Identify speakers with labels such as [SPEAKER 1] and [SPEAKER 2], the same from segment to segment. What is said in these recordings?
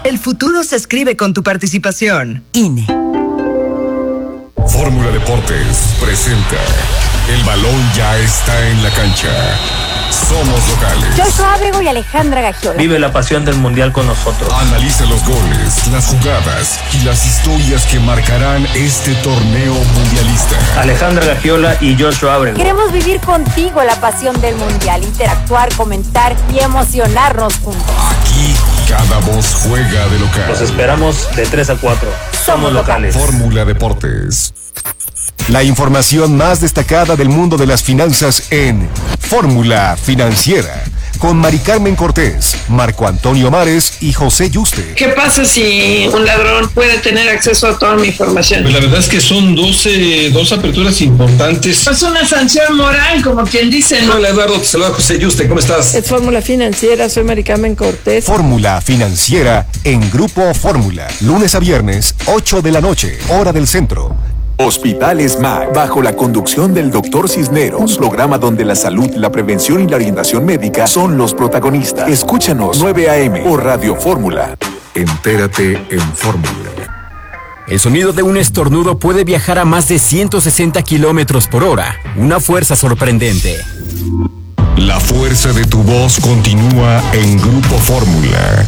[SPEAKER 1] El futuro se escribe con tu participación. INE.
[SPEAKER 2] Fórmula Deportes presenta El balón ya está en la cancha. Somos locales.
[SPEAKER 3] Joshua Ábrego y Alejandra Gagiola.
[SPEAKER 4] Vive la pasión del mundial con nosotros.
[SPEAKER 2] Analiza los goles, las jugadas y las historias que marcarán este torneo mundialista.
[SPEAKER 4] Alejandra Gagiola y Joshua Ábrego.
[SPEAKER 3] Queremos vivir contigo la pasión del mundial, interactuar, comentar y emocionarnos juntos.
[SPEAKER 2] Aquí cada voz juega de local.
[SPEAKER 4] Los esperamos de 3 a 4. Somos locales.
[SPEAKER 2] Fórmula Deportes. La información más destacada del mundo de las finanzas en Fórmula Financiera, con Mari Carmen Cortés, Marco Antonio Mares y José Yuste.
[SPEAKER 5] ¿Qué pasa si un ladrón puede tener acceso a toda mi información?
[SPEAKER 6] Pues la verdad es que son dos aperturas importantes.
[SPEAKER 5] Es una sanción moral, como quien dice, ¿no?
[SPEAKER 6] Hola Eduardo, te saluda José Yuste, ¿cómo estás?
[SPEAKER 5] Es Fórmula Financiera, soy Mari Carmen Cortés.
[SPEAKER 2] Fórmula Financiera en Grupo Fórmula, lunes a viernes, 8 de la noche, hora del centro.
[SPEAKER 7] Hospitales MAC, bajo la conducción del Dr. Cisneros, programa donde la salud, la prevención y la orientación médica son los protagonistas. Escúchanos 9 a.m. por Radio Fórmula. Entérate en Fórmula.
[SPEAKER 8] El sonido de un estornudo puede viajar a más de 160 kilómetros por hora. Una fuerza sorprendente.
[SPEAKER 2] La fuerza de tu voz continúa en Grupo Fórmula.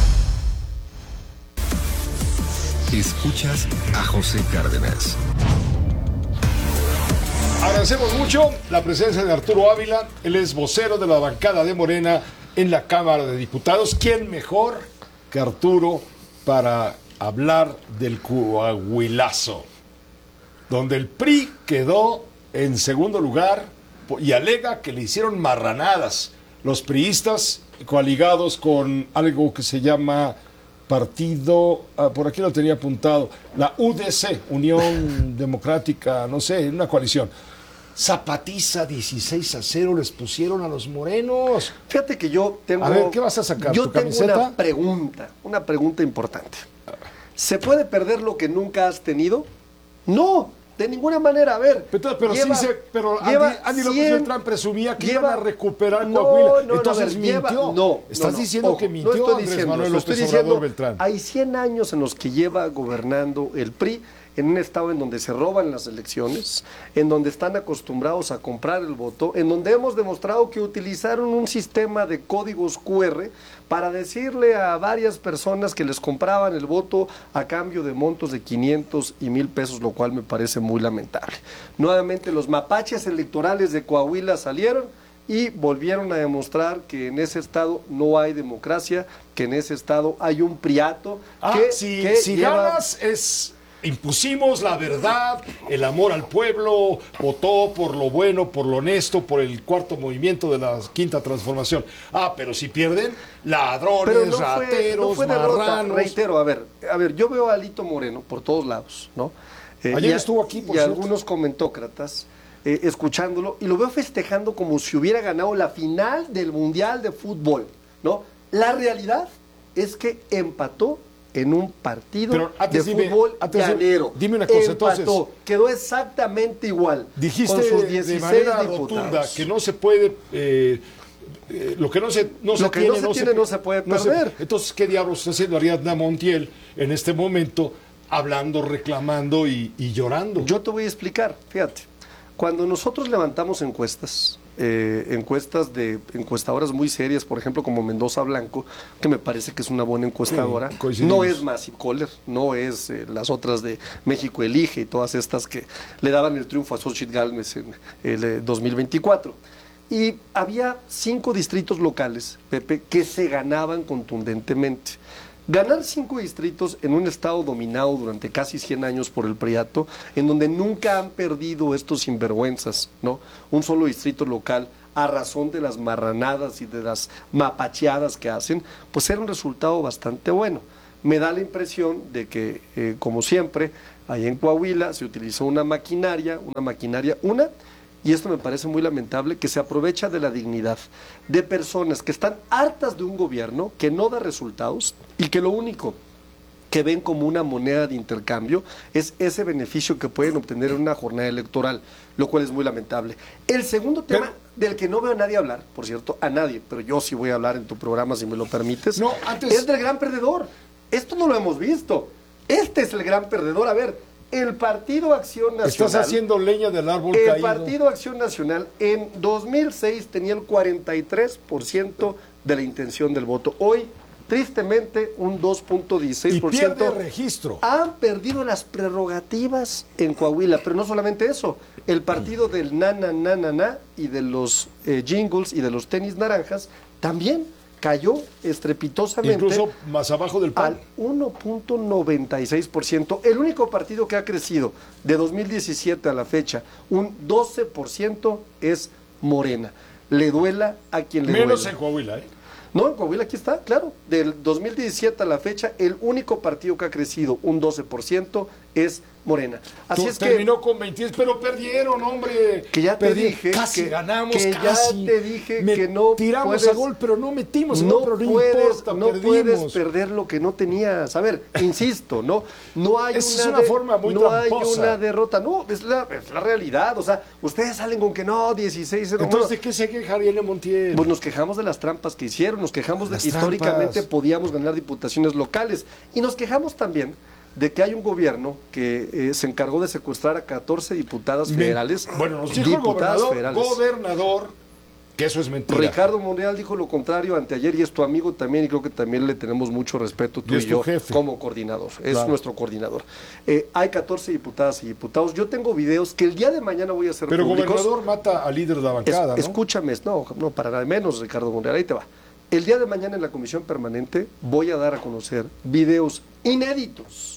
[SPEAKER 7] Escuchas a José Cárdenas.
[SPEAKER 9] Agradecemos mucho la presencia de Arturo Ávila. Él es vocero de la bancada de Morena en la Cámara de Diputados. ¿Quién mejor que Arturo para hablar del Coahuilazo? Donde el PRI quedó en segundo lugar y alega que le hicieron marranadas los priistas coaligados con algo que se llama partido, por aquí lo tenía apuntado, la UDC, Unión Democrática, no sé, una coalición. Zapatiza 16-0 les pusieron a los morenos.
[SPEAKER 10] Fíjate que yo tengo...
[SPEAKER 9] A ver, ¿qué vas a sacar?
[SPEAKER 10] Yo
[SPEAKER 9] ¿Tu
[SPEAKER 10] tengo
[SPEAKER 9] camiseta?
[SPEAKER 10] una pregunta importante. ¿Se puede perder lo que nunca has tenido? No, de ninguna manera. A ver.
[SPEAKER 9] Pero Andy López Beltrán presumía que iban a recuperar Coahuila. Entonces mintió. Estás diciendo que mintió Andrés Manuel López Obrador Beltrán.
[SPEAKER 10] Hay 100 años en los que lleva gobernando el PRI, en un estado en donde se roban las elecciones, en donde están acostumbrados a comprar el voto, en donde hemos demostrado que utilizaron un sistema de códigos QR para decirle a varias personas que les compraban el voto a cambio de montos de 500 y 1,000 pesos, lo cual me parece muy lamentable. Nuevamente los mapaches electorales de Coahuila salieron y volvieron a demostrar que en ese estado no hay democracia, que en ese estado hay un priato
[SPEAKER 9] si ganas es... Impusimos la verdad, el amor al pueblo, votó por lo bueno, por lo honesto, por el cuarto movimiento de la quinta transformación. Pero si pierden, ladrones, rateros, marranos.
[SPEAKER 10] Reitero, a ver, yo veo a Alito Moreno por todos lados, ¿no?
[SPEAKER 9] Ayer estuvo aquí, por
[SPEAKER 10] cierto. Algunos comentócratas escuchándolo, y lo veo festejando como si hubiera ganado la final del Mundial de Fútbol, ¿no? La realidad es que empató en un partido de fútbol llanero.
[SPEAKER 9] Dime una cosa,
[SPEAKER 10] empató,
[SPEAKER 9] entonces.
[SPEAKER 10] Quedó exactamente igual.
[SPEAKER 9] Dijiste
[SPEAKER 10] con sus 16
[SPEAKER 9] de manera
[SPEAKER 10] diputados.
[SPEAKER 9] rotunda que no se puede... lo que no se tiene
[SPEAKER 10] no se puede perder.
[SPEAKER 9] Entonces, ¿qué diablos está haciendo Ariadna Montiel en este momento, hablando, reclamando y llorando?
[SPEAKER 10] Yo te voy a explicar, fíjate. Cuando nosotros levantamos encuestas de encuestadoras muy serias, por ejemplo como Mendoza Blanco, que me parece que es una buena encuestadora, no es Massive Caller, no es las otras de México Elige y todas estas que le daban el triunfo a Xochitl Gálvez en el 2024. Y había 5 distritos locales, Pepe, que se ganaban contundentemente. Ganar 5 distritos en un estado dominado durante casi 100 años por el priato, en donde nunca han perdido estos sinvergüenzas, ¿no? Un solo distrito local a razón de las marranadas y de las mapacheadas que hacen, pues era un resultado bastante bueno. Me da la impresión de que, como siempre, ahí en Coahuila se utilizó una maquinaria, y esto me parece muy lamentable, que se aprovecha de la dignidad de personas que están hartas de un gobierno que no da resultados y que lo único que ven como una moneda de intercambio es ese beneficio que pueden obtener en una jornada electoral, lo cual es muy lamentable. El segundo tema, del que no veo a nadie hablar, por cierto, a nadie, pero yo sí voy a hablar en tu programa si me lo permites, es del gran perdedor. esto no lo hemos visto. Este es el gran perdedor. A ver, el Partido Acción Nacional...
[SPEAKER 9] Estás haciendo leña del árbol caído.
[SPEAKER 10] El Partido Acción Nacional en 2006 tenía el 43% de la intención del voto. Hoy, tristemente, un 2.16%.
[SPEAKER 9] Y pierde registro.
[SPEAKER 10] Han perdido las prerrogativas en Coahuila, pero no solamente eso. El partido del na y de los jingles y de los tenis naranjas también cayó estrepitosamente.
[SPEAKER 9] Incluso más abajo del PAN.
[SPEAKER 10] Al 1.96%. El único partido que ha crecido de 2017 a la fecha, un 12% es Morena. Le duela a quien le duela.
[SPEAKER 9] Menos en Coahuila, ¿eh?
[SPEAKER 10] No, en Coahuila aquí está, claro. Del 2017 a la fecha, el único partido que ha crecido un 12% es Morena. Así es que
[SPEAKER 9] terminó con 20, pero perdieron, hombre.
[SPEAKER 10] Que ya te dije
[SPEAKER 9] casi
[SPEAKER 10] que
[SPEAKER 9] ganamos,
[SPEAKER 10] que
[SPEAKER 9] casi.
[SPEAKER 10] Ya te dije que no
[SPEAKER 9] tiramos
[SPEAKER 10] puedes,
[SPEAKER 9] a gol, pero no metimos.
[SPEAKER 10] No,
[SPEAKER 9] pero
[SPEAKER 10] puedes, no
[SPEAKER 9] perdimos.
[SPEAKER 10] puedes perder lo que no tenías. A ver, insisto, no hay
[SPEAKER 9] es una forma muy
[SPEAKER 10] no
[SPEAKER 9] tramposa.
[SPEAKER 10] hay una derrota. No, es la realidad. O sea, ustedes salen con que no, 16-0.
[SPEAKER 9] Entonces, ¿de qué se queja Ariel Montiel?
[SPEAKER 10] Pues nos quejamos de las trampas que hicieron, nos quejamos de que históricamente podíamos ganar diputaciones locales y nos quejamos también de que hay un gobierno que se encargó de secuestrar a 14 diputadas federales.
[SPEAKER 9] Bueno, nos dijo el gobernador, que eso es mentira.
[SPEAKER 10] Ricardo Monreal dijo lo contrario anteayer y es tu amigo también y creo que también le tenemos mucho respeto tú y yo como coordinador. Es nuestro coordinador. Hay 14 diputadas y diputados. Yo tengo videos que el día de mañana voy a hacer
[SPEAKER 9] Pero
[SPEAKER 10] públicos.
[SPEAKER 9] el gobernador mata al líder de la bancada, ¿no?
[SPEAKER 10] Escúchame, no, para nada menos Ricardo Monreal, ahí te va. El día de mañana en la comisión permanente voy a dar a conocer videos inéditos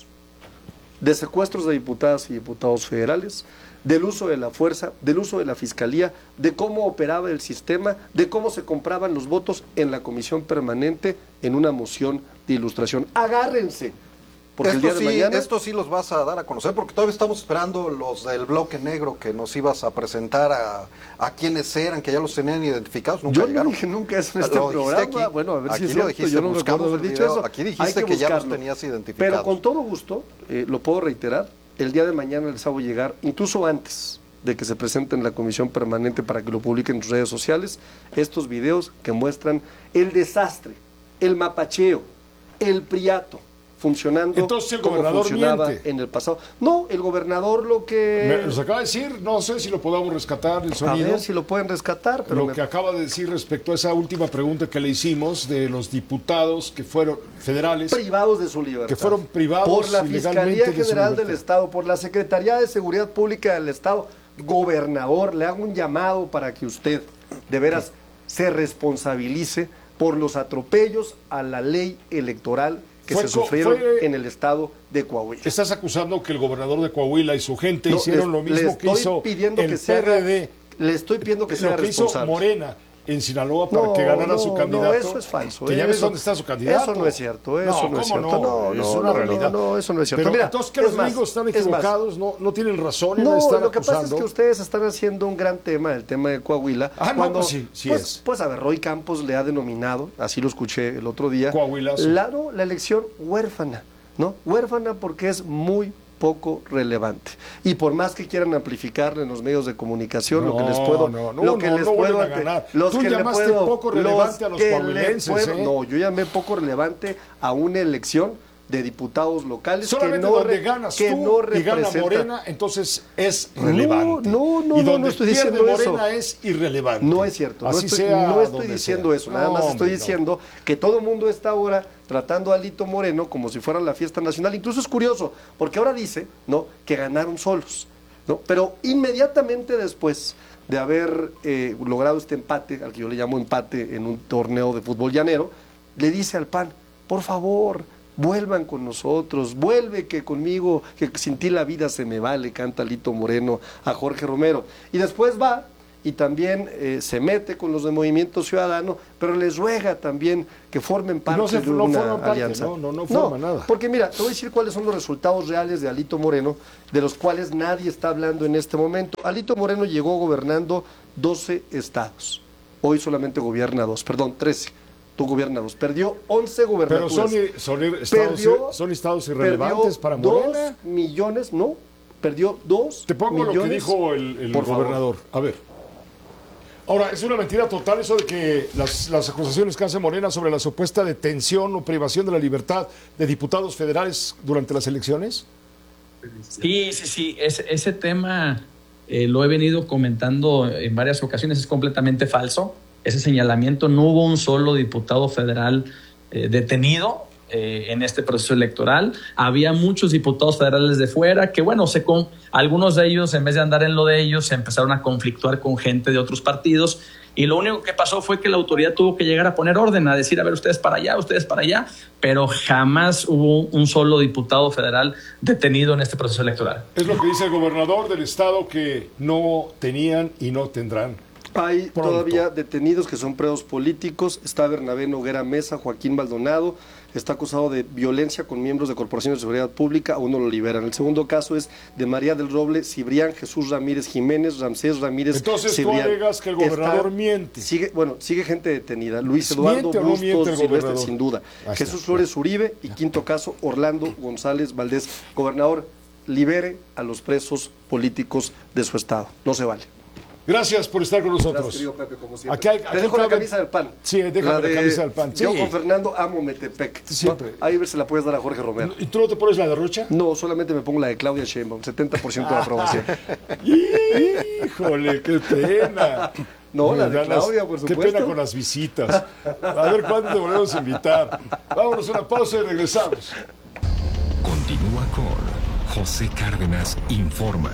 [SPEAKER 10] de secuestros de diputadas y diputados federales, del uso de la fuerza, del uso de la fiscalía, de cómo operaba el sistema, de cómo se compraban los votos en la comisión permanente en una moción de ilustración. Agárrense. Porque el día de mañana...
[SPEAKER 11] Esto sí los vas a dar a conocer, porque todavía estamos esperando los del bloque negro que nos ibas a presentar a quienes eran, que ya los tenían identificados. Nunca llegaron.
[SPEAKER 10] No dije nunca eso en este programa.
[SPEAKER 11] Aquí,
[SPEAKER 10] bueno, a ver si es
[SPEAKER 11] lo
[SPEAKER 10] cierto,
[SPEAKER 11] dijiste,
[SPEAKER 10] yo no recuerdo haber dicho eso.
[SPEAKER 11] Aquí dijiste que ya los tenías identificados.
[SPEAKER 10] Pero con todo gusto, lo puedo reiterar, el día de mañana les hago llegar, incluso antes de que se presente en la comisión permanente para que lo publiquen en sus redes sociales, estos videos que muestran el desastre, el mapacheo, el priato, funcionando.
[SPEAKER 9] Entonces el gobernador
[SPEAKER 10] funcionaba
[SPEAKER 9] miente
[SPEAKER 10] en el pasado. No, el gobernador lo que...
[SPEAKER 9] Nos acaba de decir, no sé si lo podamos rescatar el sonido.
[SPEAKER 10] A ver si lo pueden rescatar. Pero
[SPEAKER 9] lo que acaba de decir respecto a esa última pregunta que le hicimos de los diputados que fueron federales.
[SPEAKER 10] Privados de su libertad.
[SPEAKER 9] Que fueron privados
[SPEAKER 10] por la Fiscalía General del Estado, por la Secretaría de Seguridad Pública del Estado. Gobernador, le hago un llamado para que usted de veras se responsabilice por los atropellos a la ley electoral que se sufrieron en el estado de Coahuila.
[SPEAKER 9] Estás acusando que el gobernador de Coahuila y su gente hicieron lo mismo que hizo el PRD.
[SPEAKER 10] Le estoy pidiendo que sea responsable.
[SPEAKER 9] Hizo Morena en Sinaloa para que ganara su candidato.
[SPEAKER 10] No, eso es falso.
[SPEAKER 9] Que ya ves dónde está su candidato.
[SPEAKER 10] Eso no es cierto. Eso no es cierto.
[SPEAKER 9] No, es una realidad.
[SPEAKER 10] No, eso no es cierto.
[SPEAKER 9] Pero
[SPEAKER 10] mira,
[SPEAKER 9] entonces que los gringos están equivocados, no tienen razón en estar acusando.
[SPEAKER 10] Lo que pasa es que ustedes están haciendo un gran tema, el tema de Coahuila.
[SPEAKER 9] Cuando, sí es.
[SPEAKER 10] Pues a ver, Roy Campos le ha denominado, así lo escuché el otro día,
[SPEAKER 9] Coahuilazo.
[SPEAKER 10] La elección huérfana, ¿no? Huérfana porque es muy poco relevante. Y por más que quieran amplificarle en los medios de comunicación, lo que les puedo
[SPEAKER 9] ganar. Tú llamaste poco relevante a los coahuilenses,
[SPEAKER 10] No, yo llamé poco relevante a una elección de diputados locales
[SPEAKER 9] solamente
[SPEAKER 10] que no
[SPEAKER 9] donde ganas
[SPEAKER 10] que
[SPEAKER 9] tú
[SPEAKER 10] no
[SPEAKER 9] y gana Morena, entonces es relevante. Y donde
[SPEAKER 10] estoy diciendo
[SPEAKER 9] Morena
[SPEAKER 10] eso.
[SPEAKER 9] es irrelevante.
[SPEAKER 10] No es cierto.
[SPEAKER 9] Así
[SPEAKER 10] no estoy diciendo eso. Nada más estoy diciendo que todo el mundo está ahora tratando a Alito Moreno como si fuera la fiesta nacional. Incluso es curioso, porque ahora dice, ¿no?, que ganaron solos, ¿no? Pero inmediatamente después de haber logrado este empate, al que yo le llamo empate en un torneo de fútbol llanero, le dice al PAN, por favor, vuelvan con nosotros, vuelve que conmigo, que sin ti la vida se me va, le canta Alito Moreno a Jorge Romero. Y después va y también se mete con los de Movimiento Ciudadano, pero les ruega también que formen parte de una alianza.
[SPEAKER 9] No forma nada.
[SPEAKER 10] Porque mira, te voy a decir cuáles son los resultados reales de Alito Moreno, de los cuales nadie está hablando en este momento. Alito Moreno llegó gobernando 12 estados, hoy solamente gobierna 13. Tú gobiernas, perdió 11 gobernaturas.
[SPEAKER 9] Pero son estados irrelevantes para Morena.
[SPEAKER 10] 2 millones, no, perdió 2 millones.
[SPEAKER 9] Te pongo lo que dijo el gobernador. A ver. Ahora, ¿es una mentira total eso de que las acusaciones que hace Morena sobre la supuesta detención o privación de la libertad de diputados federales durante las elecciones?
[SPEAKER 12] Sí. Ese tema lo he venido comentando en varias ocasiones. Es completamente falso. Ese señalamiento, no hubo un solo diputado federal detenido en este proceso electoral. Había muchos diputados federales de fuera que, bueno, algunos de ellos, en vez de andar en lo de ellos, se empezaron a conflictuar con gente de otros partidos, y lo único que pasó fue que la autoridad tuvo que llegar a poner orden, a decir, a ver, ustedes para allá, pero jamás hubo un solo diputado federal detenido en este proceso electoral.
[SPEAKER 9] Es lo que dice el gobernador del estado, que no tenían y no tendrán.
[SPEAKER 10] Hay todavía detenidos que son presos políticos. Está Bernabé Noguera Mesa, Joaquín Maldonado, está acusado de violencia con miembros de corporaciones de seguridad pública, a uno lo liberan. El segundo caso es de María del Roble Cibrián, Jesús Ramírez Jiménez, Ramsés Ramírez.
[SPEAKER 9] Entonces
[SPEAKER 10] Cibrián.
[SPEAKER 9] Tú alegas que el gobernador miente.
[SPEAKER 10] Sigue gente detenida. Luis Eduardo Bustos Silvestre, sin duda. Jesús Flores Uribe, y quinto caso, Orlando González Valdés. Gobernador, libere a los presos políticos de su estado. No se vale.
[SPEAKER 9] Gracias por estar con nosotros.
[SPEAKER 10] Gracias, querido Pepe, como siempre. Te dejo la camisa del PAN.
[SPEAKER 9] Sí, déjame la camisa del PAN. Sí.
[SPEAKER 10] Yo con Fernando amo Metepec.
[SPEAKER 9] Siempre.
[SPEAKER 10] Ahí se la puedes dar a Jorge Romero.
[SPEAKER 9] ¿Y tú no te pones la de Rocha?
[SPEAKER 10] No, solamente me pongo la de Claudia Sheinbaum, 70% de aprobación.
[SPEAKER 9] Híjole, qué pena.
[SPEAKER 10] No, la de Claudia, por supuesto.
[SPEAKER 9] Qué pena con las visitas. A ver cuándo te volvemos a invitar. Vámonos a una pausa y regresamos.
[SPEAKER 2] Continúa con José Cárdenas Informa.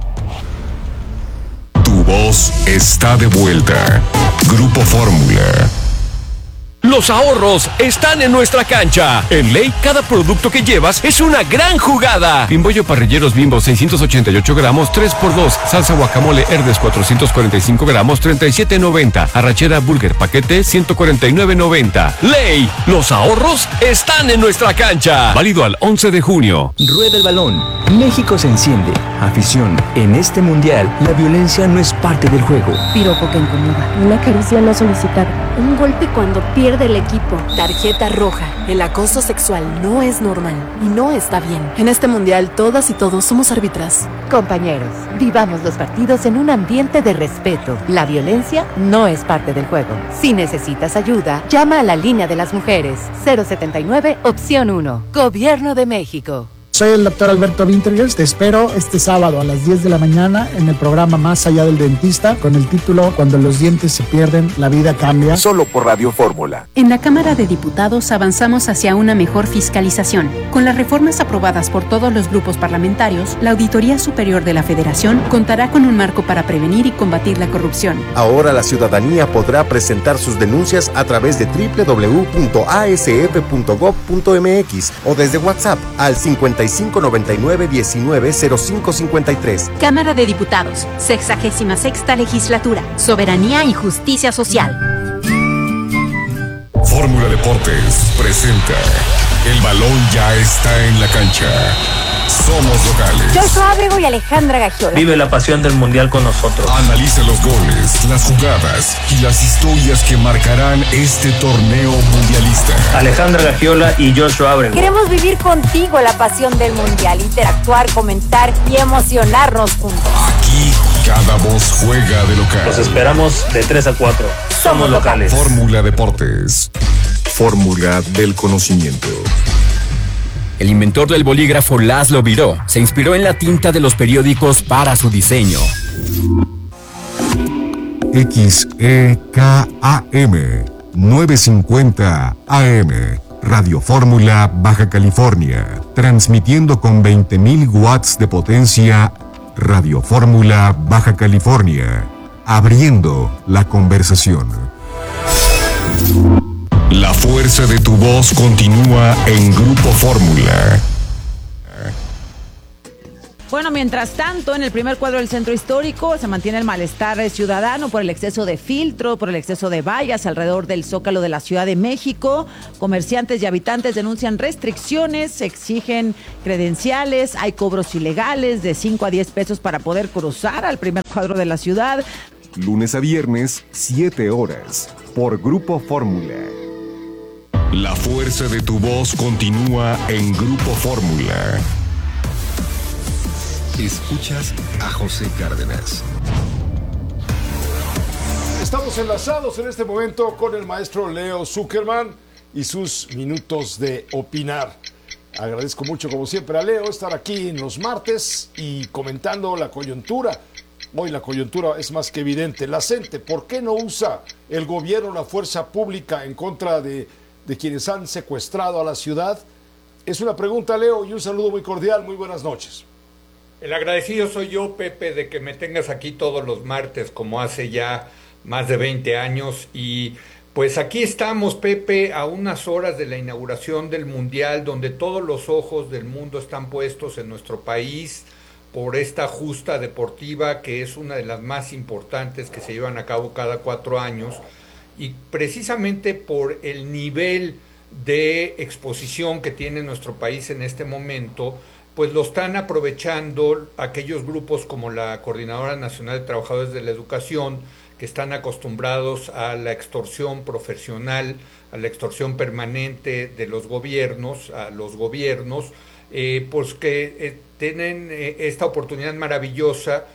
[SPEAKER 2] Tu voz está de vuelta. Grupo Fórmula.
[SPEAKER 8] Los ahorros están en nuestra cancha. En Ley, cada producto que llevas es una gran jugada. Bimbollo Parrilleros Bimbo 688 gramos, 3x2. Salsa guacamole Herdes 445 gramos, 37.90. Arrachera Burger paquete, 149.90. Ley, los ahorros están en nuestra cancha. Válido al 11 de junio.
[SPEAKER 13] Rueda el balón. México se enciende. Afición, en este mundial, la violencia no es parte del juego.
[SPEAKER 14] Piropo que incomoda. Una caricia no solicitada. Un golpe cuando pierde el equipo.
[SPEAKER 15] Tarjeta roja. El acoso sexual no es normal y no está bien. En este mundial, todas y todos somos árbitras.
[SPEAKER 16] Compañeros, vivamos los partidos en un ambiente de respeto. La violencia no es parte del juego. Si necesitas ayuda, llama a la línea de las mujeres. 079, opción 1. Gobierno de México.
[SPEAKER 17] Soy el doctor Alberto Wintergers. Te espero este sábado a las 10 de la mañana en el programa Más Allá del Dentista, con el título Cuando los dientes se pierden, la vida cambia.
[SPEAKER 7] Solo por Radio Fórmula.
[SPEAKER 18] En la Cámara de Diputados avanzamos hacia una mejor fiscalización. Con las reformas aprobadas por todos los grupos parlamentarios, la Auditoría Superior de la Federación contará con un marco para prevenir y combatir la corrupción.
[SPEAKER 19] Ahora la ciudadanía podrá presentar sus denuncias a través de www.asf.gov.mx o desde WhatsApp al 5599-190553.
[SPEAKER 18] Cámara de Diputados, 66ª Legislatura, Soberanía y Justicia Social.
[SPEAKER 2] Fórmula Deportes presenta El balón ya está en la cancha. Somos locales.
[SPEAKER 3] Joshua Ábrego y Alejandra Gagiola.
[SPEAKER 4] Vive la pasión del mundial con nosotros.
[SPEAKER 2] Analiza los goles, las jugadas y las historias que marcarán este torneo mundialista.
[SPEAKER 4] Alejandra Gagiola y Joshua Ábrego.
[SPEAKER 3] Queremos vivir contigo la pasión del mundial, interactuar, comentar y emocionarnos juntos.
[SPEAKER 2] Aquí cada voz juega de local.
[SPEAKER 4] Los esperamos de 3 a 4. Somos locales.
[SPEAKER 2] Fórmula Deportes. Fórmula del conocimiento.
[SPEAKER 8] El inventor del bolígrafo Laszlo Biró se inspiró en la tinta de los periódicos para su diseño.
[SPEAKER 2] XEKAM 950 AM Radio Fórmula Baja California, transmitiendo con 20.000 watts de potencia. Radio Fórmula Baja California, abriendo la conversación. La fuerza de tu voz continúa en Grupo Fórmula.
[SPEAKER 20] Bueno, mientras tanto, en el primer cuadro del centro histórico se mantiene el malestar ciudadano por el exceso de filtro, por el exceso de vallas alrededor del Zócalo de la Ciudad de México. Comerciantes y habitantes denuncian restricciones, exigen credenciales, hay cobros ilegales de 5 a 10 pesos para poder cruzar al primer cuadro de la ciudad.
[SPEAKER 2] Lunes a viernes, 7 horas, por Grupo Fórmula. La fuerza de tu voz continúa en Grupo Fórmula. Escuchas a José Cárdenas.
[SPEAKER 9] Estamos enlazados en este momento con el maestro Leo Zuckerman y sus minutos de opinar. Agradezco mucho, como siempre, a Leo estar aquí en los martes y comentando la coyuntura. Hoy la coyuntura es más que evidente. La gente, ¿por qué no usa el gobierno la fuerza pública en contra de quienes han secuestrado a la ciudad? Es una pregunta, Leo, y un saludo muy cordial. Muy buenas noches.
[SPEAKER 21] El agradecido soy yo, Pepe, de que me tengas aquí todos los martes, como hace ya más de 20 años. Y pues aquí estamos, Pepe, a unas horas de la inauguración del Mundial, donde todos los ojos del mundo están puestos en nuestro país por esta justa deportiva, que es una de las más importantes que se llevan a cabo cada 4 años, y precisamente por el nivel de exposición que tiene nuestro país en este momento, pues lo están aprovechando aquellos grupos como la Coordinadora Nacional de Trabajadores de la Educación, que están acostumbrados a la extorsión profesional, a la extorsión permanente de los gobiernos, a los gobiernos, pues que tienen esta oportunidad maravillosa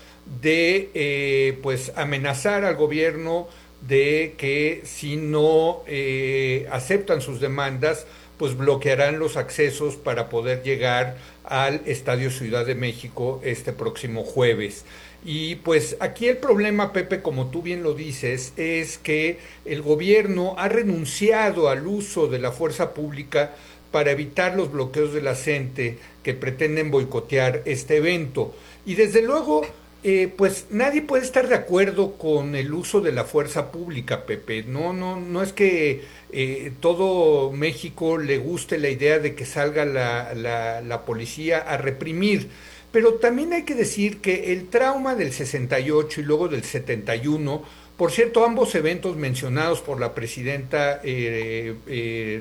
[SPEAKER 21] de pues amenazar al gobierno de que si no aceptan sus demandas, pues bloquearán los accesos para poder llegar al Estadio Ciudad de México este próximo jueves. Y pues aquí el problema, Pepe, como tú bien lo dices, es que el gobierno ha renunciado al uso de la fuerza pública para evitar los bloqueos de la gente que pretenden boicotear este evento. Y desde luego, pues nadie puede estar de acuerdo con el uso de la fuerza pública, Pepe. No es que todo México le guste la idea de que salga la policía a reprimir. Pero también hay que decir que el trauma del 68 y luego del 71, por cierto, ambos eventos mencionados por la presidenta en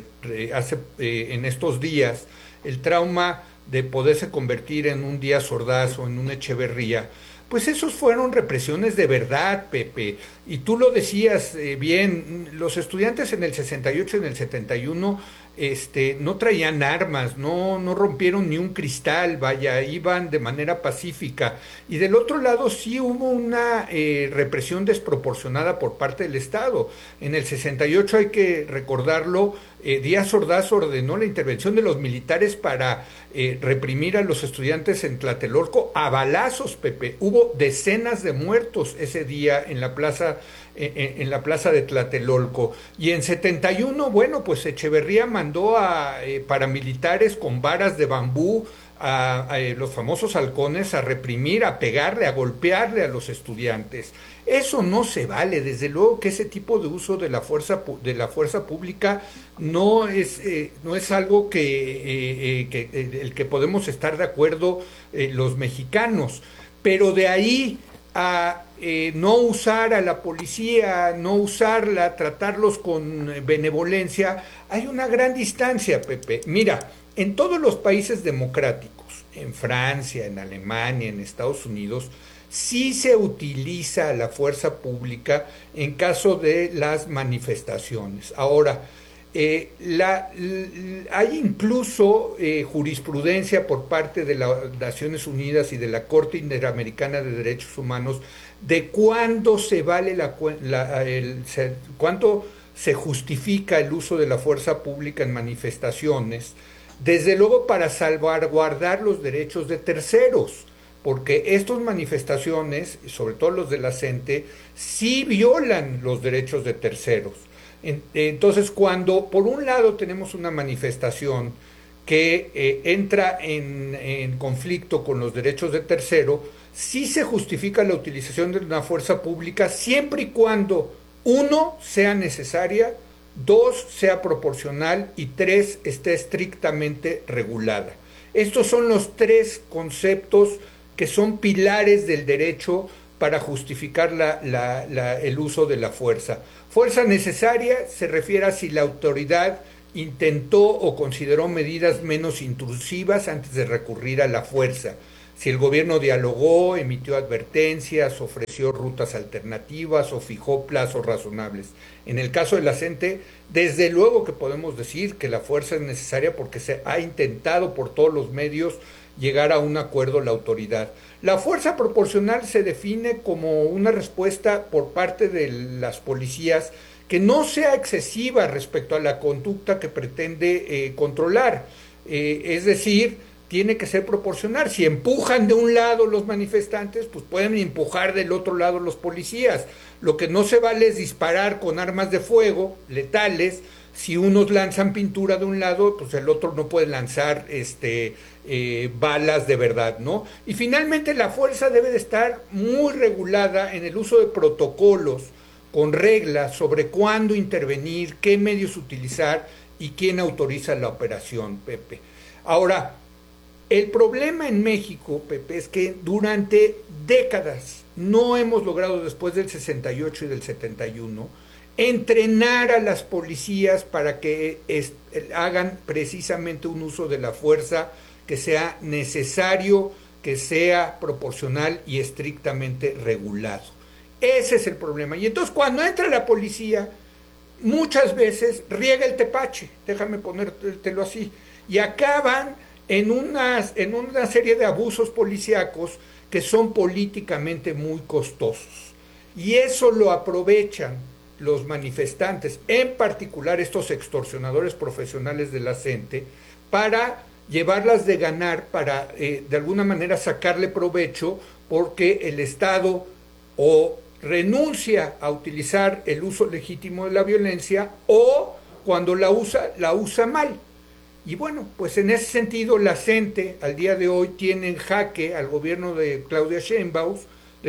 [SPEAKER 21] estos días, el trauma de poderse convertir en un Díaz Ordaz o en un Echeverría, pues esos fueron represiones de verdad, Pepe. Y tú lo decías bien, los estudiantes en el 68 y en el 71 no traían armas, no rompieron ni un cristal, vaya, iban de manera pacífica. Y del otro lado sí hubo una represión desproporcionada por parte del Estado. En el 68, hay que recordarlo, Díaz Ordaz ordenó la intervención de los militares para reprimir a los estudiantes en Tlatelolco a balazos, Pepe. Hubo decenas de muertos ese día en la plaza de Tlatelolco. Y en 71, bueno, pues Echeverría mandó a paramilitares con varas de bambú, a los famosos halcones, a reprimir, a pegarle, a golpearle a los estudiantes. Eso no se vale. Desde luego que ese tipo de uso de la fuerza pública no es algo el que podemos estar de acuerdo los mexicanos. Pero de ahí a no usar a la policía, no usarla, tratarlos con benevolencia, hay una gran distancia, Pepe. Mira, en todos los países democráticos, en Francia, en Alemania, en Estados Unidos, sí se utiliza la fuerza pública en caso de las manifestaciones. Ahora, hay incluso jurisprudencia por parte de las Naciones Unidas y de la Corte Interamericana de Derechos Humanos de cuándo se vale cuándo se justifica el uso de la fuerza pública en manifestaciones, desde luego para salvaguardar los derechos de terceros, porque estas manifestaciones, sobre todo los de la gente, sí violan los derechos de terceros. Entonces, cuando por un lado tenemos una manifestación que entra en conflicto con los derechos de tercero, sí se justifica la utilización de una fuerza pública siempre y cuando, 1, sea necesaria, 2, sea proporcional y 3, esté estrictamente regulada. Estos son los 3 conceptos que son pilares del derecho para justificar el uso de la fuerza. Fuerza necesaria se refiere a si la autoridad intentó o consideró medidas menos intrusivas antes de recurrir a la fuerza. Si el gobierno dialogó, emitió advertencias, ofreció rutas alternativas o fijó plazos razonables. En el caso de la gente, desde luego que podemos decir que la fuerza es necesaria porque se ha intentado por todos los medios llegar a un acuerdo la autoridad. La fuerza proporcional se define como una respuesta por parte de las policías que no sea excesiva respecto a la conducta que pretende controlar. Es decir, tiene que ser proporcional. Si empujan de un lado los manifestantes, pues pueden empujar del otro lado los policías. Lo que no se vale es disparar con armas de fuego letales. Si unos lanzan pintura de un lado, pues el otro no puede lanzar balas de verdad, ¿no? Y finalmente la fuerza debe de estar muy regulada en el uso de protocolos, con reglas sobre cuándo intervenir, qué medios utilizar y quién autoriza la operación, Pepe. Ahora, el problema en México, Pepe, es que durante décadas no hemos logrado, después del 68 y del 71, entrenar a las policías para que hagan precisamente un uso de la fuerza que sea necesario, que sea proporcional y estrictamente regulado. Ese es el problema. Y entonces cuando entra la policía, muchas veces riega el tepache, déjame ponértelo así, y acaban en una serie de abusos policíacos que son políticamente muy costosos. Y eso lo aprovechan los manifestantes, en particular estos extorsionadores profesionales de la CENTE, para llevarlas de ganar, para de alguna manera sacarle provecho, porque el Estado o renuncia a utilizar el uso legítimo de la violencia, o cuando la usa mal. Y bueno, pues en ese sentido la CENTE al día de hoy tiene en jaque al gobierno de Claudia Sheinbaum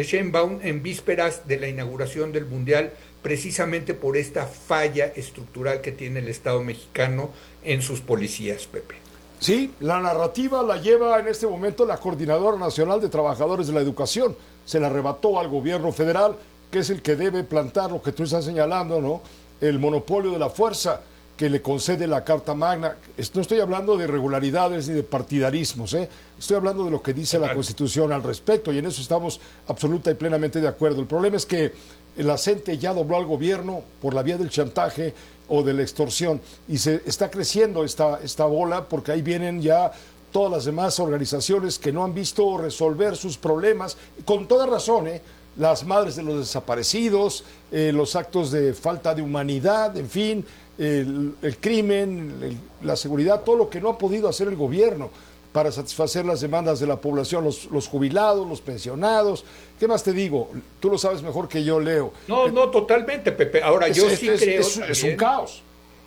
[SPEAKER 21] en vísperas de la inauguración del Mundial, precisamente por esta falla estructural que tiene el Estado mexicano en sus policías, Pepe.
[SPEAKER 9] Sí, la narrativa la lleva en este momento la Coordinadora Nacional de Trabajadores de la Educación. Se la arrebató al gobierno federal, que es el que debe plantar lo que tú estás señalando, ¿no? El monopolio de la fuerza que le concede la Carta Magna. No estoy hablando de irregularidades ni de partidarismos, estoy hablando de lo que dice la Constitución al respecto, y en eso estamos absoluta y plenamente de acuerdo. El problema es que la CENTE ya dobló al gobierno por la vía del chantaje o de la extorsión, y se está creciendo esta bola, porque ahí vienen ya todas las demás organizaciones que no han visto resolver sus problemas, con toda razón, las madres de los desaparecidos, los actos de falta de humanidad, en fin, el crimen, la seguridad, todo lo que no ha podido hacer el gobierno para satisfacer las demandas de la población, los jubilados, los pensionados. ¿Qué más te digo? Tú lo sabes mejor que yo, Leo.
[SPEAKER 21] No, totalmente, Pepe. Ahora, yo sí creo...
[SPEAKER 9] Es un caos.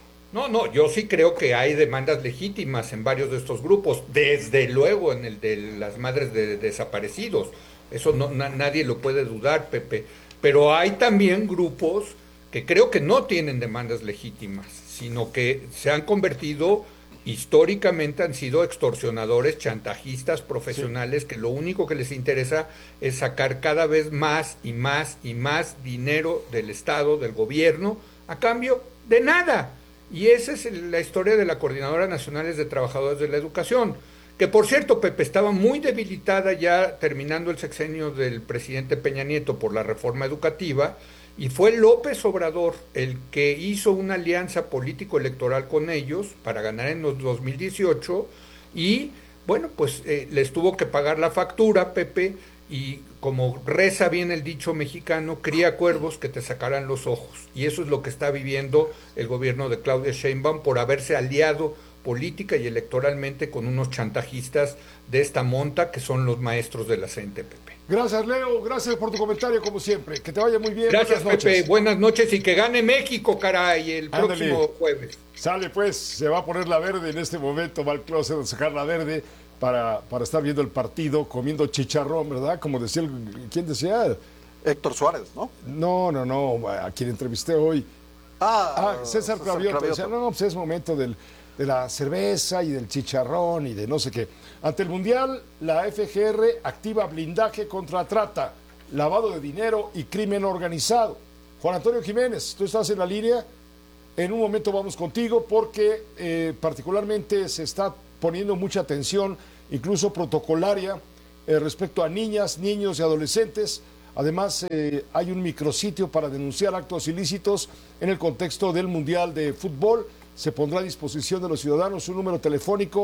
[SPEAKER 21] No, yo sí creo que hay demandas legítimas en varios de estos grupos, desde luego en el de las madres de desaparecidos. Eso nadie lo puede dudar, Pepe. Pero hay también grupos que creo que no tienen demandas legítimas, sino que se han convertido, históricamente han sido extorsionadores, chantajistas profesionales, que lo único que les interesa es sacar cada vez más y más y más dinero del Estado, del gobierno, a cambio de nada. Y esa es la historia de la Coordinadora Nacional de Trabajadores de la Educación, que por cierto, Pepe, estaba muy debilitada ya terminando el sexenio del presidente Peña Nieto por la reforma educativa, y fue López Obrador el que hizo una alianza político-electoral con ellos para ganar en los 2018, y bueno, pues les tuvo que pagar la factura, Pepe, y como reza bien el dicho mexicano, cría cuervos que te sacarán los ojos, y eso es lo que está viviendo el gobierno de Claudia Sheinbaum por haberse aliado política y electoralmente con unos chantajistas de esta monta que son los maestros de la CENTE, Pepe.
[SPEAKER 9] Gracias, Leo, gracias por tu comentario como siempre, que te vaya muy bien.
[SPEAKER 21] Gracias, Pepe, buenas noches, y que gane México, caray, el próximo jueves.
[SPEAKER 9] Sale pues, se va a poner la verde en este momento, va al closet a sacar la verde para estar viendo el partido, comiendo chicharrón, ¿verdad? Como decía, ¿quién decía?
[SPEAKER 11] Héctor Suárez, ¿no?
[SPEAKER 9] No, a quien entrevisté hoy. César Cravioto. Decía, no, pues es momento de la cerveza y del chicharrón y de no sé qué. Ante el Mundial, la FGR activa blindaje contra trata, lavado de dinero y crimen organizado. Juan Antonio Jiménez, tú estás en la línea. En un momento vamos contigo porque particularmente se está poniendo mucha atención, incluso protocolaria, respecto a niñas, niños y adolescentes. Además, hay un micrositio para denunciar actos ilícitos en el contexto del Mundial de Fútbol. Se pondrá a disposición de los ciudadanos un número telefónico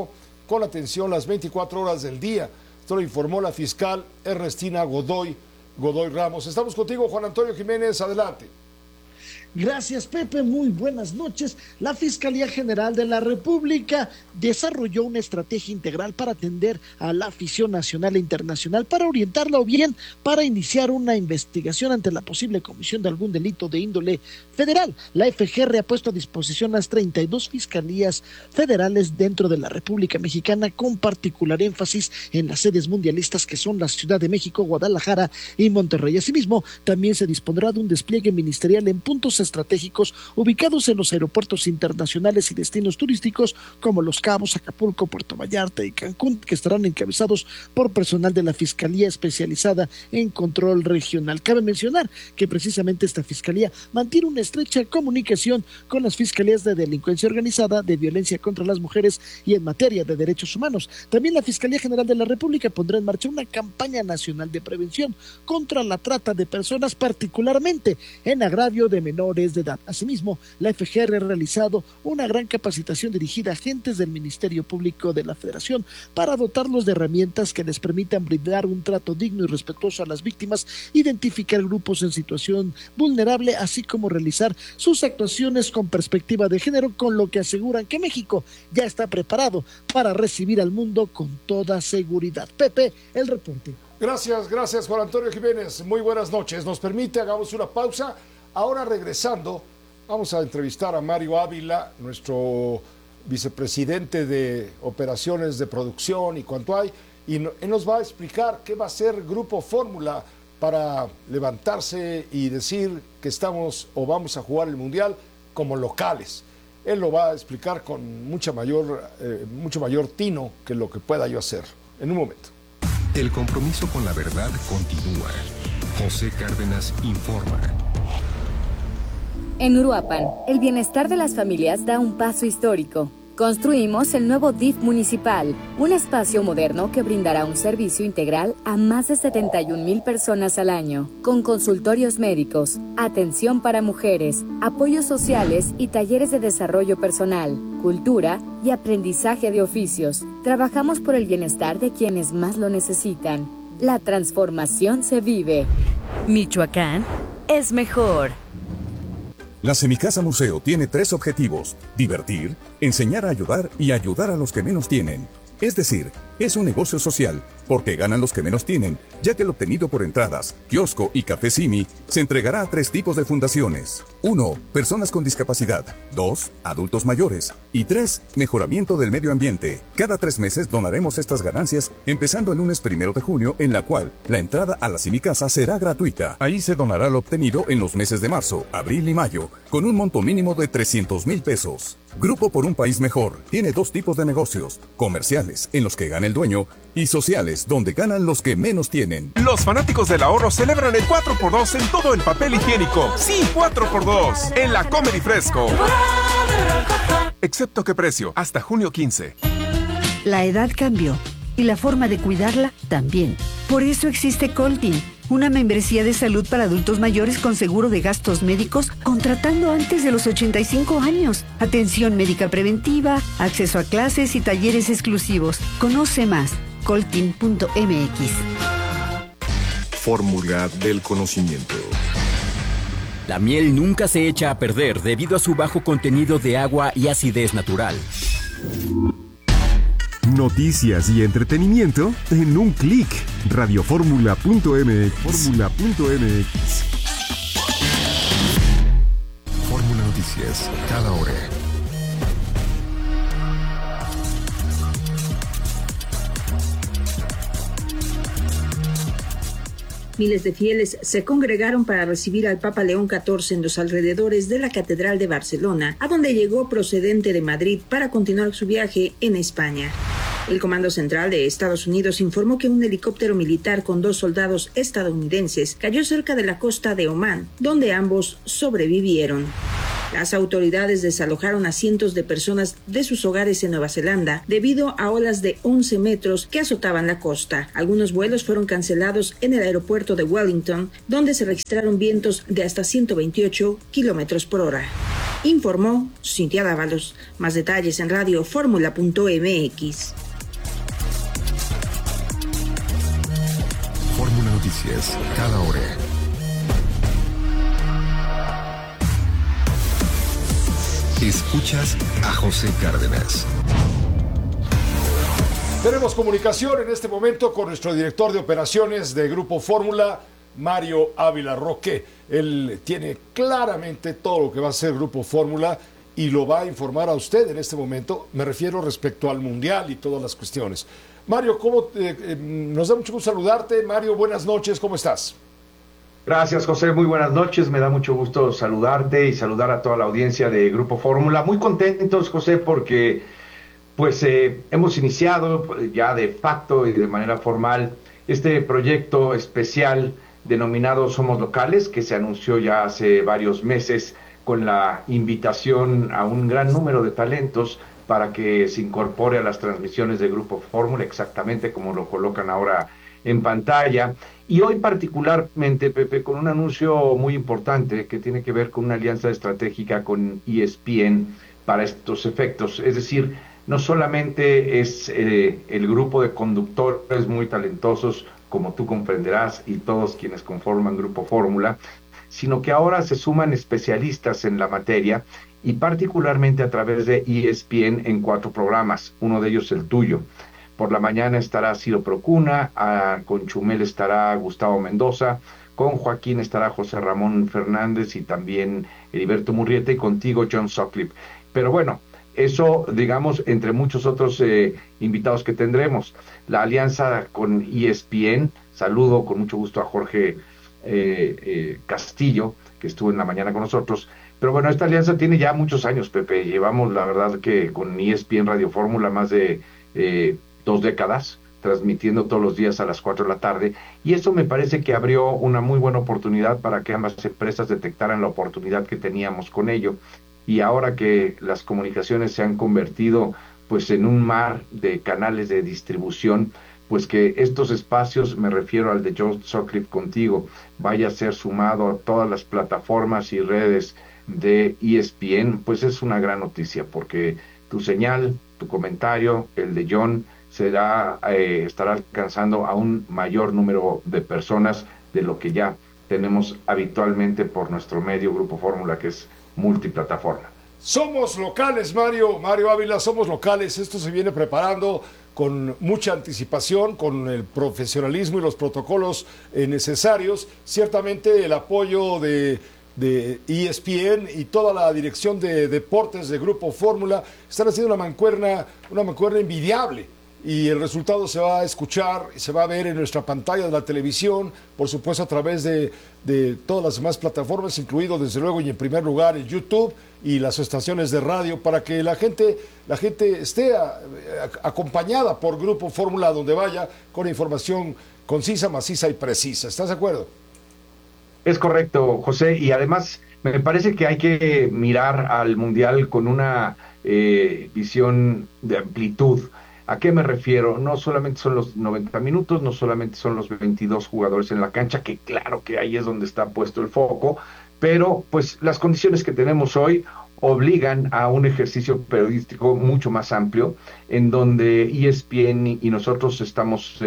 [SPEAKER 9] con atención las 24 horas del día. Esto lo informó la fiscal Ernestina Godoy Ramos. Estamos contigo, Juan Antonio Jiménez, adelante.
[SPEAKER 1] Gracias, Pepe. Muy buenas noches. La Fiscalía General de la República desarrolló una estrategia integral para atender a la afición nacional e internacional, para orientarla o bien para iniciar una investigación ante la posible comisión de algún delito de índole federal. La FGR ha puesto a disposición las 32 fiscalías federales dentro de la República Mexicana, con particular énfasis en las sedes mundialistas que son la Ciudad de México, Guadalajara y Monterrey. Asimismo, también se dispondrá de un despliegue ministerial en puntos estratégicos ubicados en los aeropuertos internacionales y destinos turísticos como Los Cabos, Acapulco, Puerto Vallarta y Cancún, que estarán encabezados por personal de la Fiscalía especializada en control regional. Cabe mencionar que precisamente esta fiscalía mantiene una estrecha comunicación con las fiscalías de delincuencia organizada, de violencia contra las mujeres y en materia de derechos humanos. También la Fiscalía General de la República pondrá en marcha una campaña nacional de prevención contra la trata de personas, particularmente en agravio de menores de edad. Asimismo, la FGR ha realizado una gran capacitación dirigida a agentes del Ministerio Público de la Federación para dotarlos de herramientas que les permitan brindar un trato digno y respetuoso a las víctimas, identificar grupos en situación vulnerable, así como realizar sus actuaciones con perspectiva de género, con lo que aseguran que México ya está preparado para recibir al mundo con toda seguridad. Pepe, el reporte.
[SPEAKER 9] Gracias Juan Antonio Jiménez. Muy buenas noches. Nos permite, hagamos una pausa. Ahora regresando, vamos a entrevistar a Mario Ávila, nuestro vicepresidente de operaciones de producción y cuanto hay, y él nos va a explicar qué va a hacer Grupo Fórmula para levantarse y decir que estamos o vamos a jugar el Mundial como locales. Él lo va a explicar con mucho mayor tino que lo que pueda yo hacer. En un momento.
[SPEAKER 2] El compromiso con la verdad continúa. José Cárdenas informa.
[SPEAKER 22] En Uruapan, el bienestar de las familias da un paso histórico. Construimos el nuevo DIF municipal, un espacio moderno que brindará un servicio integral a más de 71,000 personas al año, con consultorios médicos, atención para mujeres, apoyos sociales y talleres de desarrollo personal, cultura y aprendizaje de oficios. Trabajamos por el bienestar de quienes más lo necesitan. La transformación se vive.
[SPEAKER 16] Michoacán es mejor.
[SPEAKER 23] La Semicasa Museo tiene 3 objetivos: divertir, enseñar a ayudar y ayudar a los que menos tienen. Es decir, es un negocio social, porque ganan los que menos tienen, ya que el obtenido por entradas, kiosco y café Simi se entregará a 3 tipos de fundaciones. 1. Personas con discapacidad. 2. Adultos mayores. Y 3. Mejoramiento del medio ambiente. Cada 3 meses donaremos estas ganancias, empezando el lunes 1 de junio, en la cual la entrada a la Semicasa será gratuita. Ahí se donará lo obtenido en los meses de marzo, abril y mayo, con un monto mínimo de 300,000 pesos. Grupo por un País Mejor tiene 2 tipos de negocios: comerciales, en los que gana el dueño, y sociales, donde ganan los que menos tienen.
[SPEAKER 24] Los fanáticos del ahorro celebran el 4x2 en todo el papel higiénico. Sí, 4x2 en la Comedy Fresco. Excepto que precio, hasta junio 15.
[SPEAKER 25] La edad cambió y la forma de cuidarla también. Por eso existe Coltin, una membresía de salud para adultos mayores con seguro de gastos médicos, contratando antes de los 85 años. Atención médica preventiva, acceso a clases y talleres exclusivos. Conoce más, coltin.mx.
[SPEAKER 2] Fórmula del conocimiento.
[SPEAKER 13] La miel nunca se echa a perder debido a su bajo contenido de agua y acidez natural.
[SPEAKER 2] Noticias y entretenimiento en un clic. Radioformula.mx. Fórmula Noticias, cada hora.
[SPEAKER 26] Miles de fieles se congregaron para recibir al Papa León XIV en los alrededores de la Catedral de Barcelona, a donde llegó procedente de Madrid para continuar su viaje en España. El Comando Central de Estados Unidos informó que un helicóptero militar con 2 soldados estadounidenses cayó cerca de la costa de Omán, donde ambos sobrevivieron. Las autoridades desalojaron a cientos de personas de sus hogares en Nueva Zelanda debido a olas de 11 metros que azotaban la costa. Algunos vuelos fueron cancelados en el aeropuerto de Wellington, donde se registraron vientos de hasta 128 kilómetros por hora. Informó Cintia Dávalos. Más detalles en radioformula.mx.
[SPEAKER 2] noticias cada hora. Escuchas a José Cárdenas.
[SPEAKER 9] Tenemos comunicación en este momento con nuestro director de operaciones de Grupo Fórmula, Mario Ávila Roque. Él tiene claramente todo lo que va a ser Grupo Fórmula y lo va a informar a usted en este momento. Me refiero respecto al Mundial y todas las cuestiones. Mario, nos da mucho gusto saludarte. Mario, buenas noches, ¿cómo estás?
[SPEAKER 5] Gracias, José, muy buenas noches. Me da mucho gusto saludarte y saludar a toda la audiencia de Grupo Fórmula. Muy contentos, José, porque pues hemos iniciado ya de facto y de manera formal este proyecto especial denominado Somos Locales, que se anunció ya hace varios meses con la invitación a un gran número de talentos para que se incorpore a las transmisiones de Grupo Fórmula, exactamente como lo colocan ahora en pantalla. Y hoy particularmente, Pepe, con un anuncio muy importante que tiene que ver con una alianza estratégica con ESPN para estos efectos. Es decir, no solamente es el grupo de conductores muy talentosos, como tú comprenderás, y todos quienes conforman Grupo Fórmula, sino que ahora se suman especialistas en la materia y particularmente a través de ESPN en 4 programas, uno de ellos el tuyo. Por la mañana estará Ciro Procuna, con Chumel estará Gustavo Mendoza, con Joaquín estará José Ramón Fernández y también Heriberto Murrieta, y contigo John Sutcliffe. Pero bueno, eso, digamos, entre muchos otros invitados que tendremos. La alianza con ESPN, saludo con mucho gusto a Jorge Castillo, que estuvo en la mañana con nosotros. Pero bueno, esta alianza tiene ya muchos años, Pepe. Llevamos, la verdad, que con ESPN Radio Fórmula más de 2 décadas, transmitiendo todos los días a las 4 de la tarde, y eso me parece que abrió una muy buena oportunidad para que ambas empresas detectaran la oportunidad que teníamos con ello. Y ahora que las comunicaciones se han convertido pues en un mar de canales de distribución, pues que estos espacios, me refiero al de John Sutcliffe contigo, vaya a ser sumado a todas las plataformas y redes de ESPN, pues es una gran noticia, porque tu señal, tu comentario, el de John, estará alcanzando a un mayor número de personas de lo que ya tenemos habitualmente por nuestro medio Grupo Fórmula, que es multiplataforma.
[SPEAKER 9] Somos locales, Mario Ávila, somos locales. Esto se viene preparando con mucha anticipación, con el profesionalismo y los protocolos necesarios. Ciertamente el apoyo de ESPN y toda la dirección de deportes de Grupo Fórmula están haciendo una mancuerna envidiable. Y el resultado se va a escuchar y se va a ver en nuestra pantalla de la televisión, por supuesto a través de todas las demás plataformas, incluido desde luego y en primer lugar el YouTube y las estaciones de radio, para que la gente esté acompañada por Grupo Fórmula donde vaya, con información concisa, maciza y precisa. ¿Estás de acuerdo?
[SPEAKER 5] Es correcto, José, y además me parece que hay que mirar al Mundial con una visión de amplitud. ¿A qué me refiero? No solamente son los 90 minutos, no solamente son los 22 jugadores en la cancha, que claro que ahí es donde está puesto el foco, pero pues las condiciones que tenemos hoy obligan a un ejercicio periodístico mucho más amplio, en donde ESPN y nosotros estamos,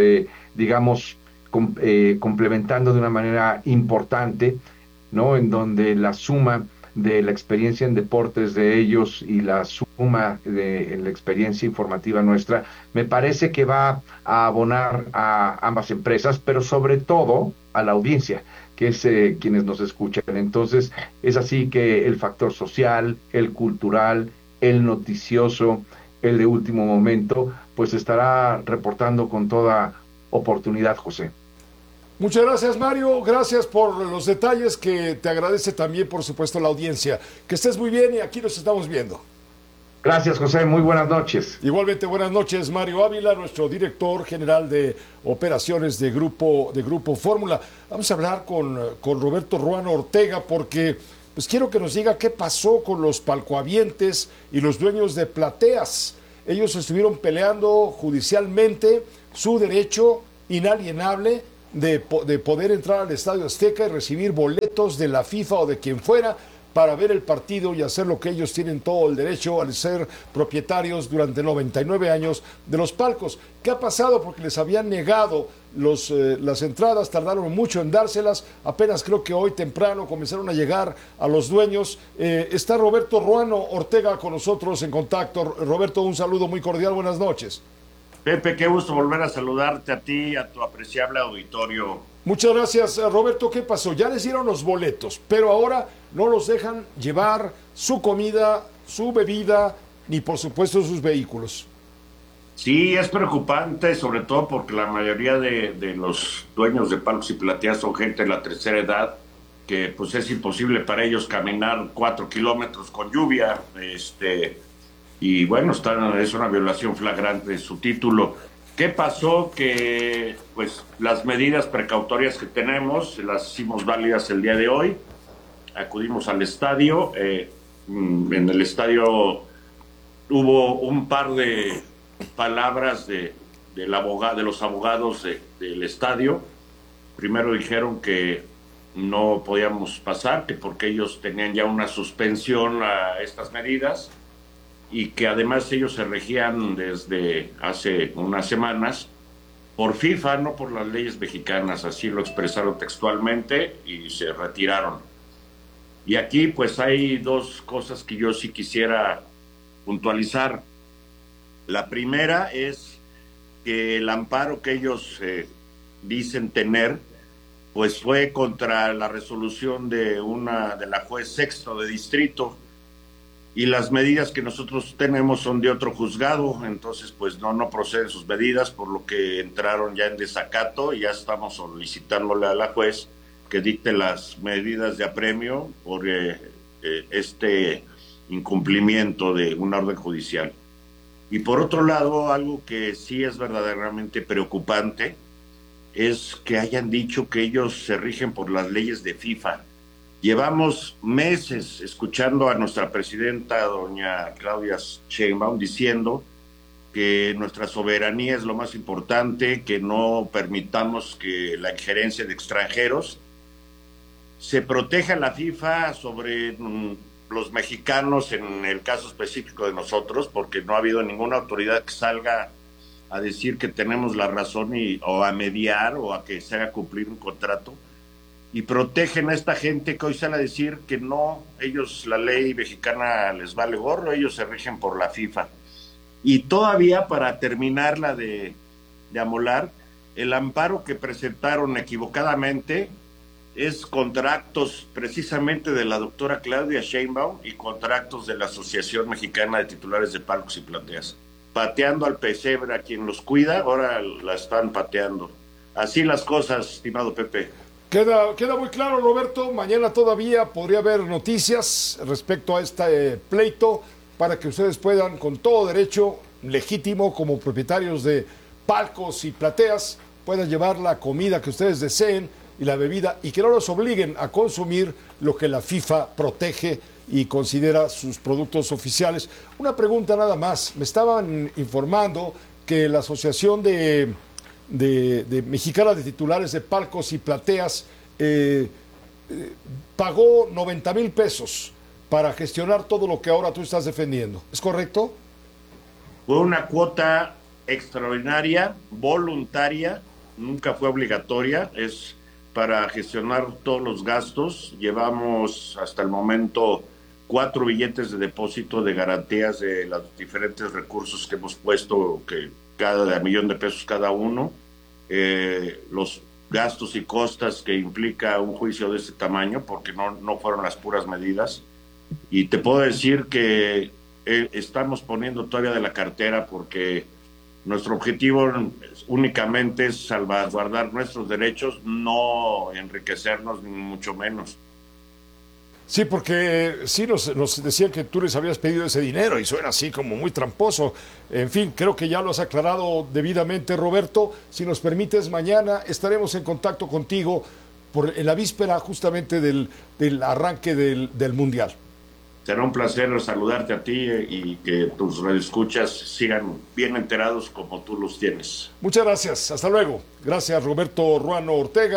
[SPEAKER 5] complementando de una manera importante, ¿no? En donde la suma de la experiencia en deportes de ellos y la suma de la experiencia informativa nuestra, me parece que va a abonar a ambas empresas, pero sobre todo a la audiencia, que es quienes nos escuchan. Entonces, es así que el factor social, el cultural, el noticioso, el de último momento, pues estará reportando con toda oportunidad, José.
[SPEAKER 9] Muchas gracias, Mario. Gracias por los detalles, que te agradece también, por supuesto, la audiencia. Que estés muy bien y aquí nos estamos viendo.
[SPEAKER 5] Gracias, José. Muy buenas noches.
[SPEAKER 9] Igualmente, buenas noches, Mario Ávila, nuestro director general de operaciones de Grupo Fórmula. Vamos a hablar con Roberto Ruano Ortega, porque pues quiero que nos diga qué pasó con los palcohabientes y los dueños de plateas. Ellos estuvieron peleando judicialmente su derecho inalienable de poder entrar al Estadio Azteca y recibir boletos de la FIFA o de quien fuera para ver el partido y hacer lo que ellos tienen todo el derecho al ser propietarios durante 99 años de los palcos. ¿Qué ha pasado? Porque les habían negado las entradas, tardaron mucho en dárselas, apenas creo que hoy temprano comenzaron a llegar a los dueños. Está Roberto Ruano Ortega con nosotros en contacto. Roberto, un saludo muy cordial, buenas noches.
[SPEAKER 6] Pepe, qué gusto volver a saludarte a ti y a tu apreciable auditorio.
[SPEAKER 9] Muchas gracias, Roberto. ¿Qué pasó? Ya les dieron los boletos, pero ahora no los dejan llevar su comida, su bebida, ni por supuesto sus vehículos.
[SPEAKER 6] Sí, es preocupante, sobre todo porque la mayoría de los dueños de palcos y plateas son gente de la tercera edad, que pues es imposible para ellos caminar 4 kilómetros con lluvia, y bueno, es una violación flagrante de su título. ¿Qué pasó? Que pues las medidas precautorias que tenemos las hicimos válidas el día de hoy. Acudimos al estadio. En el estadio hubo un par de palabras de los abogados del estadio. Primero dijeron que no podíamos pasar, que porque ellos tenían ya una suspensión a estas medidas, y que además ellos se regían desde hace unas semanas por FIFA, no por las leyes mexicanas, así lo expresaron textualmente y se retiraron. Y aquí pues hay dos cosas que yo sí quisiera puntualizar. La primera es que el amparo que ellos dicen tener pues fue contra la resolución de la juez sexto de distrito, y las medidas que nosotros tenemos son de otro juzgado, entonces pues no proceden sus medidas, por lo que entraron ya en desacato y ya estamos solicitándole a la juez que dicte las medidas de apremio por este incumplimiento de una orden judicial. Y por otro lado, algo que sí es verdaderamente preocupante es que hayan dicho que ellos se rigen por las leyes de FIFA. Llevamos meses escuchando a nuestra presidenta, doña Claudia Sheinbaum, diciendo que nuestra soberanía es lo más importante, que no permitamos que la injerencia de extranjeros se proteja la FIFA sobre los mexicanos, en el caso específico de nosotros, porque no ha habido ninguna autoridad que salga a decir que tenemos la razón o a mediar o a que se haga cumplir un contrato. Y protegen a esta gente que hoy sale a decir que no, ellos, la ley mexicana les vale gorro, ellos se rigen por la FIFA. Y todavía, para terminarla de amolar, el amparo que presentaron equivocadamente es contra actos precisamente de la doctora Claudia Sheinbaum y contra actos de la Asociación Mexicana de Titulares de Palcos y Plateas. Pateando al pesebre a quien los cuida, ahora la están pateando. Así las cosas, estimado Pepe.
[SPEAKER 9] Queda muy claro, Roberto. Mañana todavía podría haber noticias respecto a este pleito para que ustedes puedan, con todo derecho legítimo, como propietarios de palcos y plateas, puedan llevar la comida que ustedes deseen y la bebida, y que no los obliguen a consumir lo que la FIFA protege y considera sus productos oficiales. Una pregunta nada más. Me estaban informando que la Asociación de Mexicana de Titulares de Palcos y Plateas pagó 90,000 pesos para gestionar todo lo que ahora tú estás defendiendo. ¿Es correcto?
[SPEAKER 6] Fue una cuota extraordinaria, voluntaria, nunca fue obligatoria, es para gestionar todos los gastos. Llevamos hasta el momento 4 billetes de depósito de garantías de los diferentes recursos que hemos puesto, que cada de $1,000,000 de pesos cada uno, los gastos y costas que implica un juicio de este tamaño, porque no fueron las puras medidas. Y te puedo decir que estamos poniendo todavía de la cartera, porque nuestro objetivo únicamente es salvaguardar nuestros derechos, no enriquecernos, ni mucho menos.
[SPEAKER 9] Sí, porque sí nos decían que tú les habías pedido ese dinero y suena así como muy tramposo. En fin, creo que ya lo has aclarado debidamente, Roberto. Si nos permites, mañana estaremos en contacto contigo en la víspera justamente del arranque del Mundial.
[SPEAKER 6] Será un placer saludarte a ti y que tus radioescuchas sigan bien enterados como tú los tienes.
[SPEAKER 9] Muchas gracias. Hasta luego. Gracias, Roberto Ruano Ortega,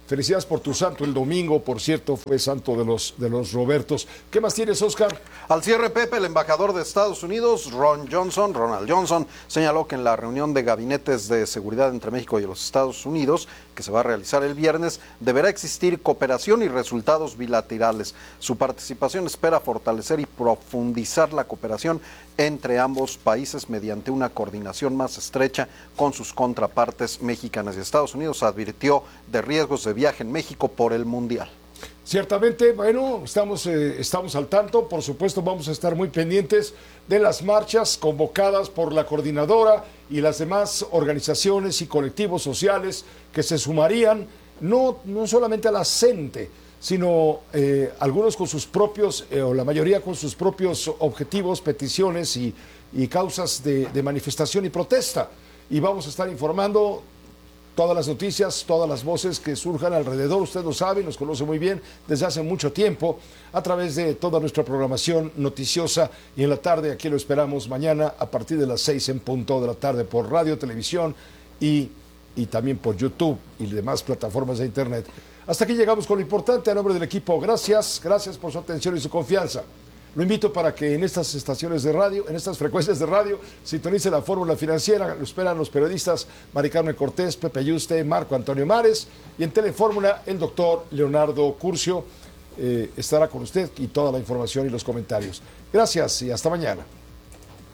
[SPEAKER 9] Felicidades por tu santo el domingo, por cierto, fue santo de los Robertos. ¿Qué más tienes, Oscar?
[SPEAKER 11] Al cierre, Pepe, el embajador de Estados Unidos, Ronald Johnson, señaló que en la reunión de gabinetes de seguridad entre México y los Estados Unidos, que se va a realizar el viernes, deberá existir cooperación y resultados bilaterales. Su participación espera fortalecer y profundizar la cooperación entre ambos países mediante una coordinación más estrecha con sus contrapartes mexicanas. Y Estados Unidos advirtió de riesgos de viaje en México por el Mundial.
[SPEAKER 9] Ciertamente, bueno, estamos al tanto. Por supuesto, vamos a estar muy pendientes de las marchas convocadas por la coordinadora y las demás organizaciones y colectivos sociales que se sumarían, no solamente a la CENTE, sino algunos con sus propios, o la mayoría con sus propios objetivos, peticiones y causas de manifestación y protesta. Y vamos a estar informando todas las noticias, todas las voces que surjan alrededor. Usted lo sabe, nos conoce muy bien desde hace mucho tiempo, a través de toda nuestra programación noticiosa. Y en la tarde, aquí lo esperamos mañana a partir de las 6 en punto de la tarde por radio, televisión y también por YouTube y demás plataformas de internet. Hasta aquí llegamos con lo importante. A nombre del equipo, gracias por su atención y su confianza. Lo invito para que en estas estaciones de radio, en estas frecuencias de radio, sintonice la Fórmula Financiera. Lo esperan los periodistas Mari Carmen Cortés, Pepe Yuste, Marco Antonio Mares, y en Telefórmula el doctor Leonardo Curcio estará con usted y toda la información y los comentarios. Gracias y hasta mañana.